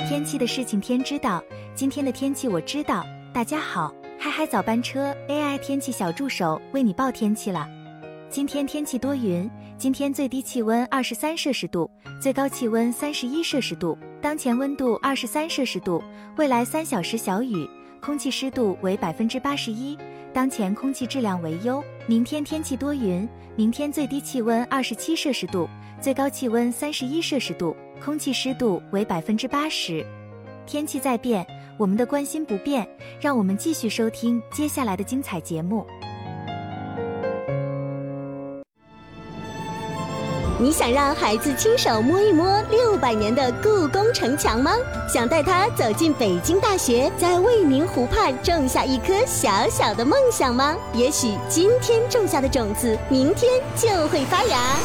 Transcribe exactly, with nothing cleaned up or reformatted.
天气的事情天知道，今天的天气我知道。大家好，嗨嗨早班车 A I 天气小助手为你报天气了。今天天气多云，今天最低气温二十三摄氏度，最高气温三十一摄氏度，当前温度二十三摄氏度，未来三小时小雨，空气湿度为百分之八十一，当前空气质量为优。明天天气多云，明天最低气温二十七摄氏度，最高气温三十一摄氏度，空气湿度为百分之八十。天气在变，我们的关心不变，让我们继续收听接下来的精彩节目。 你想让孩子亲手摸一摸六百年的故宫城墙吗？想带他走进北京大学，在未名湖畔种下一颗小小的梦想吗？也许今天种下的种子，明天就会发芽。